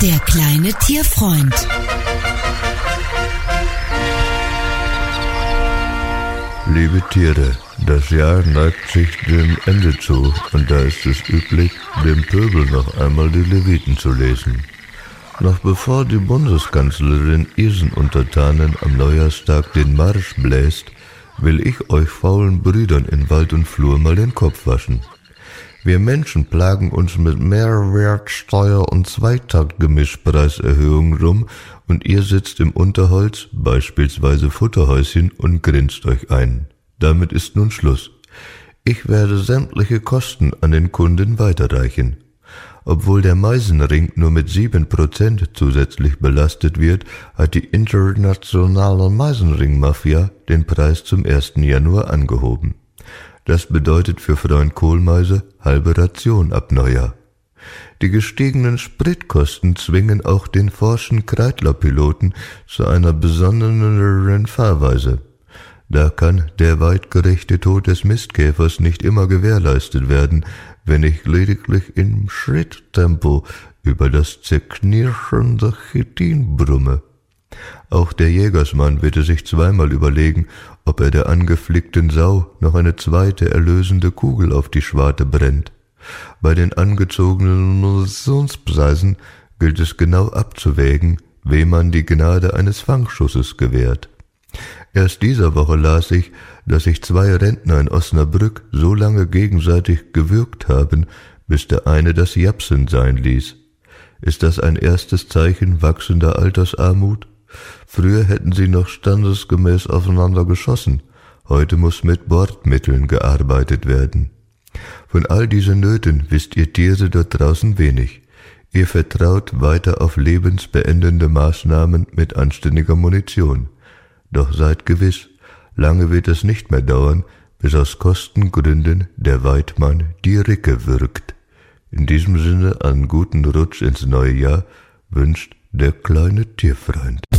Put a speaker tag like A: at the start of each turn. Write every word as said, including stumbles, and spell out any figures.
A: Der kleine Tierfreund.
B: Liebe Tiere, das Jahr neigt sich dem Ende zu und da ist es üblich, dem Pöbel noch einmal die Leviten zu lesen. Noch bevor die Bundeskanzlerin ihren Untertanen am Neujahrstag den Marsch bläst, will ich euch faulen Brüdern in Wald und Flur mal den Kopf waschen. Wir Menschen plagen uns mit Mehrwertsteuer und Zweitaktgemischpreiserhöhung rum und ihr sitzt im Unterholz, beispielsweise Futterhäuschen, und grinst euch ein. Damit ist nun Schluss. Ich werde sämtliche Kosten an den Kunden weiterreichen. Obwohl der Meisenring nur mit sieben Prozent zusätzlich belastet wird, hat die internationale Meisenring-Mafia den Preis zum ersten Januar angehoben. Das bedeutet für Freund Kohlmeise halbe Ration ab Neujahr. Die gestiegenen Spritkosten zwingen auch den forschen Kreidler-Piloten zu einer besonneneren Fahrweise. Da kann der weitgerechte Tod des Mistkäfers nicht immer gewährleistet werden, wenn ich lediglich im Schritttempo über das zerknirschende Chitin brumme. Auch der Jägersmann wird es sich zweimal überlegen, ob er der angeflickten Sau noch eine zweite erlösende Kugel auf die Schwarte brennt. Bei den angezogenen Munitionspreisen gilt es genau abzuwägen, wem man die Gnade eines Fangschusses gewährt. Erst dieser Woche las ich, dass sich zwei Rentner in Osnabrück so lange gegenseitig gewürgt haben, bis der eine das Japsen sein ließ. Ist das ein erstes Zeichen wachsender Altersarmut? Früher hätten sie noch standesgemäß aufeinander geschossen, heute muss mit Bordmitteln gearbeitet werden. Von all diesen Nöten wisst ihr Tiere dort draußen wenig. Ihr vertraut weiter auf lebensbeendende Maßnahmen mit anständiger Munition. Doch seid gewiss, lange wird es nicht mehr dauern, bis aus Kostengründen der Weidmann die Ricke würgt. In diesem Sinne einen guten Rutsch ins neue Jahr wünscht der kleine Tierfreund.